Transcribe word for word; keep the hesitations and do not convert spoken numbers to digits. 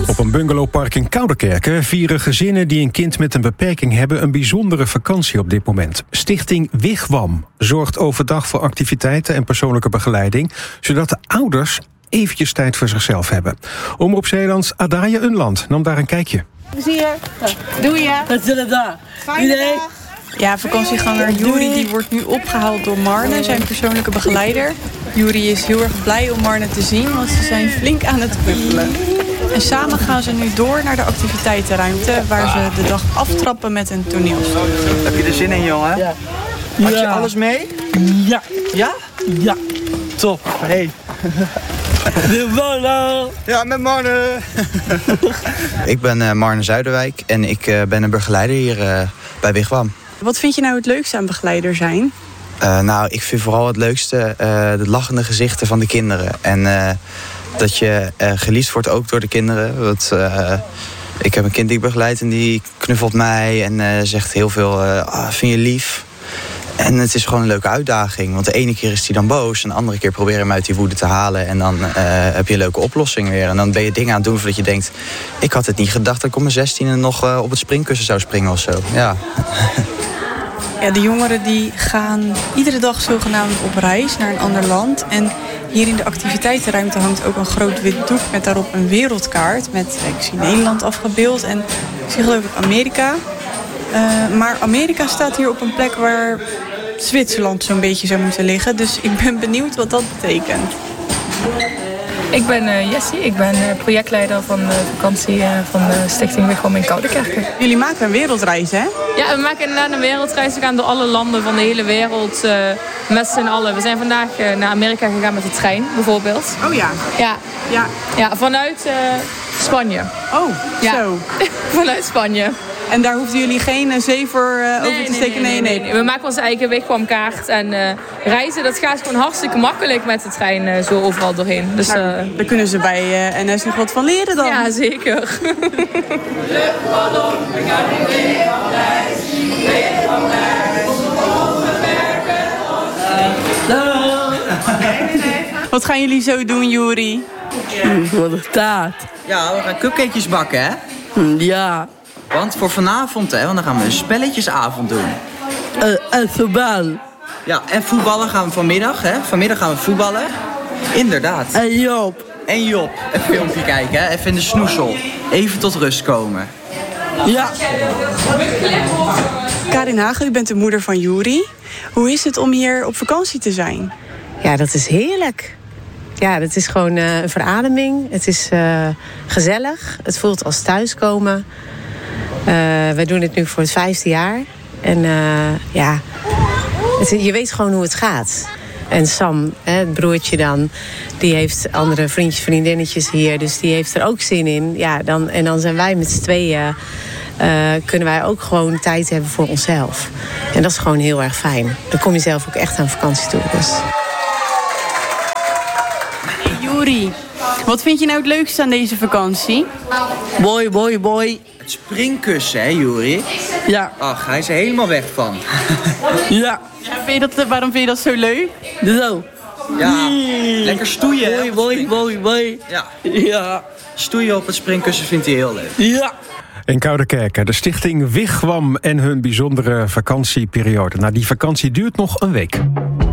Op een bungalowpark in Kouderkerken vieren gezinnen die een kind met een beperking hebben een bijzondere vakantie op dit moment. Stichting Wigwam zorgt overdag voor activiteiten en persoonlijke begeleiding, zodat de ouders eventjes tijd voor zichzelf hebben. Omroep Zeelands Adaja Unland nam daar een kijkje. Plezier. Doe je. Wat zullen daar? Fijne dag. Ja, vakantieganger Juri die wordt nu opgehaald door Marne, zijn persoonlijke begeleider. Juri is heel erg blij om Marne te zien, want ze zijn flink aan het knuffelen. En samen gaan ze nu door naar de activiteitenruimte, waar ze de dag aftrappen met een toneelstuk. Heb je er zin in, jongen? Ja. Had je Ja. alles mee? Ja. Ja? Ja. Top. Hey. De Marne. Ja, met Marne. Ik ben uh, Marne Zuiderwijk en ik uh, ben een begeleider hier uh, bij Wigwam. Wat vind je nou het leukste aan begeleider zijn? Uh, nou, ik vind vooral het leukste uh, de lachende gezichten van de kinderen. En uh, dat je uh, geliefd wordt ook door de kinderen. Want, uh, ik heb een kind die ik begeleid en die knuffelt mij en uh, zegt heel veel, uh, ah, vind je lief? En het is gewoon een leuke uitdaging. Want de ene keer is hij dan boos en de andere keer probeer je hem uit die woede te halen. En dan uh, heb je een leuke oplossing weer. En dan ben je dingen aan het doen voordat je denkt, ik had het niet gedacht dat ik op mijn zestiende nog uh, op het springkussen zou springen of zo. Ja. Ja, de jongeren die gaan iedere dag zogenaamd op reis naar een ander land. En hier in de activiteitenruimte hangt ook een groot wit doek met daarop een wereldkaart. Met, ik zie Nederland afgebeeld en ik zie geloof ik Amerika. Uh, maar Amerika staat hier op een plek waar Zwitserland zo'n beetje zou moeten liggen. Dus ik ben benieuwd wat dat betekent. Ik ben uh, Jessie, ik ben uh, projectleider van de vakantie uh, van de Stichting Wigwam in Kouderkerken. Jullie maken een wereldreis, hè? Ja, we maken inderdaad een wereldreis. We gaan door alle landen van de hele wereld uh, met z'n allen. We zijn vandaag uh, naar Amerika gegaan met de trein, bijvoorbeeld. Oh ja. Ja, Ja. ja vanuit uh, Spanje. Oh, Ja. zo. Vanuit Spanje. En daar hoefden jullie geen uh, zee voor uh, over te steken? Nee, nee, nee. We maken onze eigen Wigwamkaart. En uh, reizen, dat gaat gewoon hartstikke makkelijk met de trein uh, zo overal doorheen. Dus, uh, Nou, daar kunnen ze bij uh, N S nog wat van leren dan. ja, zeker. Wat gaan jullie zo doen, Juri? Wat een taart. Ja, we gaan cupcakejes bakken, hè? Ja. Want voor vanavond, hè, want dan gaan we een spelletjesavond doen. En, en voetbal. Ja, en voetballen gaan we vanmiddag, hè? Vanmiddag gaan we voetballen. Inderdaad. En Job. En Job, een filmpje kijken, hè? Even in de snoesel. Even tot rust komen. Ja. Karin Hagen, u bent de moeder van Juri. Hoe is het om hier op vakantie te zijn? Ja, dat is heerlijk. Ja, dat is gewoon uh, een verademing. Het is uh, gezellig. Het voelt als thuiskomen. Uh, wij doen het nu voor het vijfde jaar. En uh, ja, het, je weet gewoon hoe het gaat. En Sam, hè, het broertje dan, die heeft andere vriendjes, vriendinnetjes hier. Dus die heeft er ook zin in. Ja, dan, en dan zijn wij met z'n tweeën... Uh, kunnen wij ook gewoon tijd hebben voor onszelf. En dat is gewoon heel erg fijn. Dan kom je zelf ook echt aan vakantie toe. Dus. Hey, Juri, wat vind je nou het leukste aan deze vakantie? Mooi, mooi, mooi. Het springkussen, hè, Juri? Ja. Ach, hij is er helemaal weg van. Ja. Ja, vind je dat, waarom vind je dat zo leuk? Zo. Ja, lekker stoeien, hè? Mooi, mooi, mooi, mooi. Ja, Ja. stoeien op het springkussen vindt hij heel leuk. Ja. In Kouderkerken, de stichting Wigwam en hun bijzondere vakantieperiode. Nou, die vakantie duurt nog een week.